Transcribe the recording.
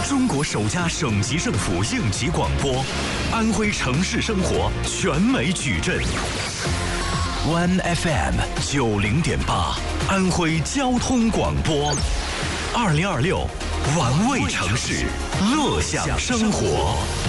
中国首家省级政府应急广播，安徽城市生活全美矩阵。One FM 90.8，安徽交通广播。2026，玩味城市，乐享生活。